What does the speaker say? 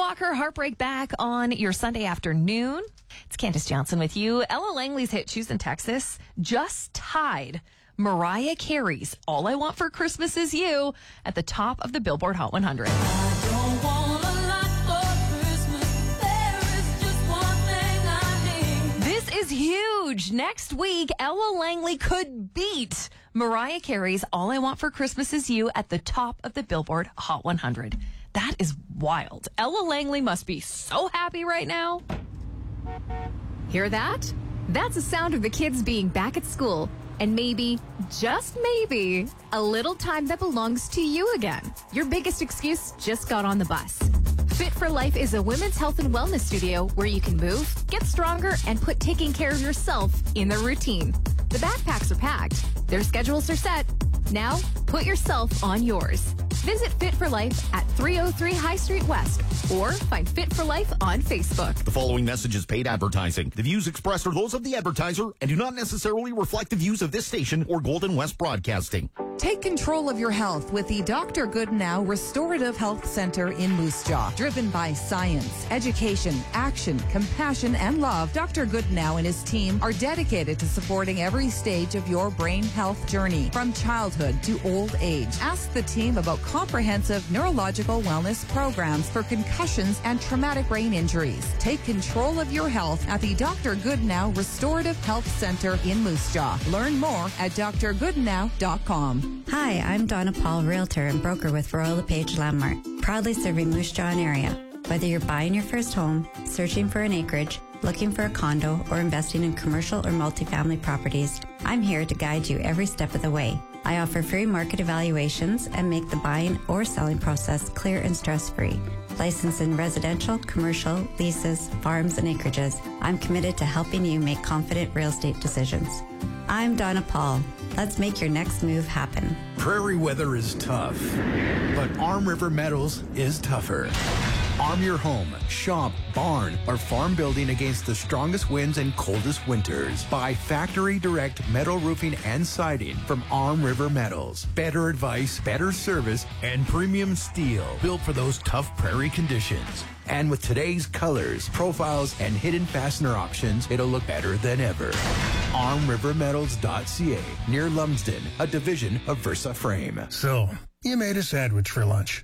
Walker, Heartbreak back on your Sunday afternoon. It's Candace Johnson with you. Ella Langley's hit Choose in Texas just tied Mariah Carey's All I Want for Christmas Is You at the top of the Billboard Hot 100. I don't want a lot for Christmas. There is just one thing I need. This is huge. Next week, Ella Langley could beat Mariah Carey's All I Want for Christmas Is You at the top of the Billboard Hot 100. That is wild. Ella Langley must be so happy right now. Hear that? That's the sound of the kids being back at school. And maybe, just maybe, a little time that belongs to you again. Your biggest excuse just got on the bus. Fit for Life is a women's health and wellness studio where you can move, get stronger, and put taking care of yourself in the routine. The backpacks are packed. Their schedules are set. Now, put yourself on yours. Visit Fit for Life at 303 High Street West or find Fit for Life on Facebook. The following message is paid advertising. The views expressed are those of the advertiser and do not necessarily reflect the views of this station or Golden West Broadcasting. Take control of your health with the Dr. Goodnow Restorative Health Center in Moose Jaw. Driven by science, education, action, compassion, and love, Dr. Goodnow and his team are dedicated to supporting every stage of your brain health journey, from childhood to old age. Ask the team about comprehensive neurological wellness programs for concussions and traumatic brain injuries. Take control of your health at the Dr. Goodnow Restorative Health Center in Moose Jaw. Learn more at drgoodnow.com. Hi, I'm Donna Paul, realtor and broker with Royal LePage Landmark, proudly serving Moose Jaw and area. Whether you're buying your first home, searching for an acreage, looking for a condo, or investing in commercial or multifamily properties, I'm here to guide you every step of the way. I offer free market evaluations and make the buying or selling process clear and stress-free. Licensed in residential, commercial, leases, farms, and acreages, I'm committed to helping you make confident real estate decisions. I'm Donna Paul. Let's make your next move happen. Prairie weather is tough, but Arm River Metals is tougher. Arm your home, shop, barn, or farm building against the strongest winds and coldest winters. Buy factory direct metal roofing and siding from Arm River Metals. Better advice, better service, and premium steel built for those tough prairie conditions. And with today's colors, profiles, and hidden fastener options, it'll look better than ever. ArmRiverMetals.ca, near Lumsden, a division of Versa Frame. So, you made a sandwich for lunch.